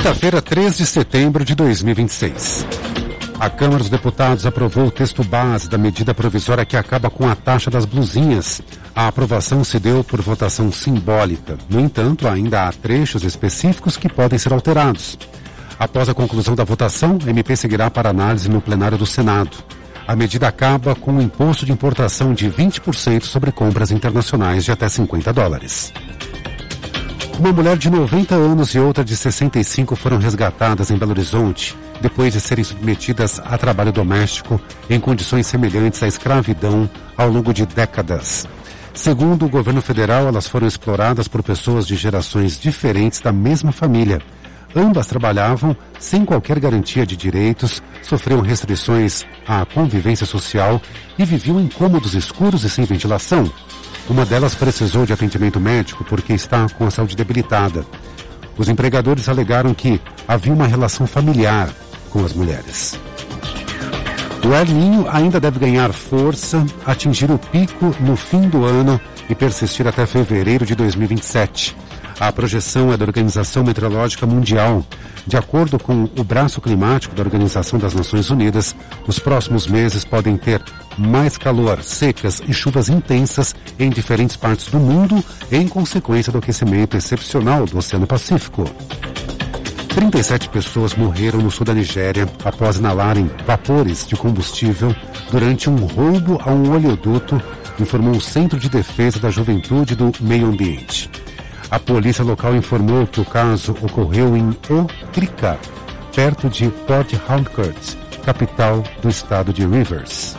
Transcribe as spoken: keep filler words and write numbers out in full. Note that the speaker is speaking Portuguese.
Quinta-feira, três de setembro de dois mil e vinte e seis. A Câmara dos Deputados aprovou o texto base da medida provisória que acaba com a taxa das blusinhas. A aprovação se deu por votação simbólica. No entanto, ainda há trechos específicos que podem ser alterados. Após a conclusão da votação, a M P seguirá para análise no plenário do Senado. A medida acaba com um imposto de importação de vinte por cento sobre compras internacionais de até cinquenta dólares. Uma mulher de noventa anos e outra de sessenta e cinco foram resgatadas em Belo Horizonte depois de serem submetidas a trabalho doméstico em condições semelhantes à escravidão ao longo de décadas. Segundo o governo federal, elas foram exploradas por pessoas de gerações diferentes da mesma família. Ambas trabalhavam sem qualquer garantia de direitos, sofriam restrições à convivência social e viviam em cômodos escuros e sem ventilação. Uma delas precisou de atendimento médico porque está com a saúde debilitada. Os empregadores alegaram que havia uma relação familiar com as mulheres. O El Niño ainda deve ganhar força, atingir o pico no fim do ano e persistir até fevereiro de dois mil e vinte e sete. A projeção é da Organização Meteorológica Mundial. De acordo com o braço climático da Organização das Nações Unidas, os próximos meses podem ter mais calor, secas e chuvas intensas em diferentes partes do mundo em consequência do aquecimento excepcional do Oceano Pacífico. trinta e sete pessoas morreram no sul da Nigéria após inalarem vapores de combustível durante um roubo a um oleoduto, informou o Centro de Defesa da Juventude do Meio Ambiente. A polícia local informou que o caso ocorreu em Okrika, perto de Port Harcourt, capital do estado de Rivers.